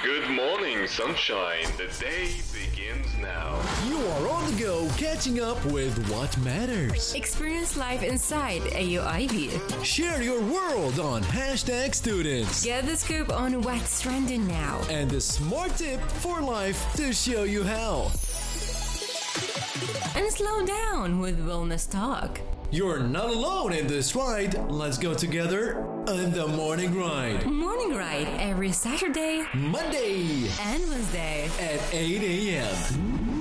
Good morning, sunshine. The day begins now. You are on the go, catching up with what matters. Experience life inside AUIB. Share your world on #students. Get the scoop on what's trending now. And the smart tip for life to show you how. And slow down with wellness talk. You're not alone in this ride. Let's go together on the Morning Ride. Morning Ride every Saturday, Monday and Wednesday at 8 a.m.